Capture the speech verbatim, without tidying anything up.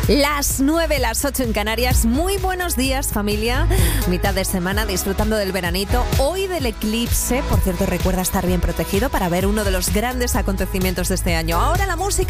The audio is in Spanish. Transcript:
Las nueve, las ocho en Canarias. Muy buenos días, familia. Mitad de semana disfrutando del veranito. Hoy del eclipse. Por cierto, recuerda estar bien protegido para ver uno de los grandes acontecimientos de este año. Ahora la música.